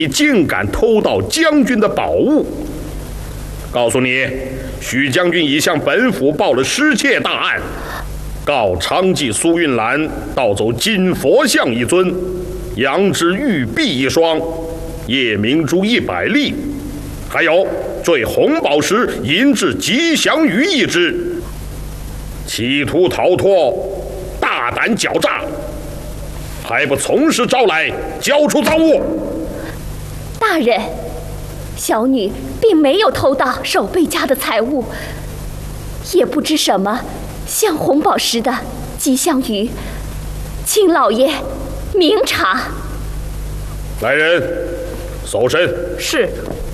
你竟敢偷盗将军的宝物！告诉你，许将军已向本府报了失窃大案，告娼妓苏运兰盗走金佛像1尊，羊脂玉璧1双，夜明珠100粒，还有坠红宝石银质吉祥鱼1只。企图逃脱，大胆狡诈，还不从实招来，交出赃物！ 大人，小女并没有偷盗守备家的财物，也不知什么像红宝石的吉祥鱼，请老爷明察。 来人，搜身。 是。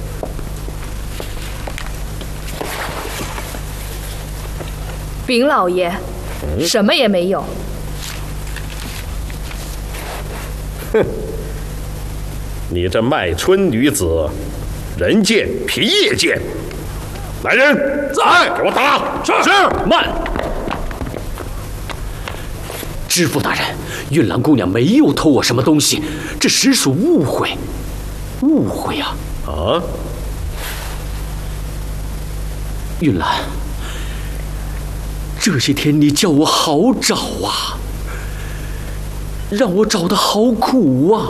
禀老爷，什么也没有。 哼，你这卖春女子，人见皮叶见。来人，在，给我打！是。 慢！知府大人，运兰姑娘没有偷我什么东西，这实属误会。误会啊！ 啊！ 运兰，这些天你叫我好找啊，让我找得好苦啊！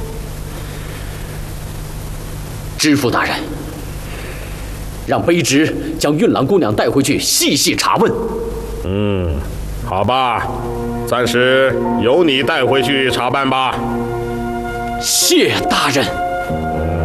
知府大人，让卑职将运兰姑娘带回去细细查问。 好吧，暂时由你带回去查办吧。 谢大人。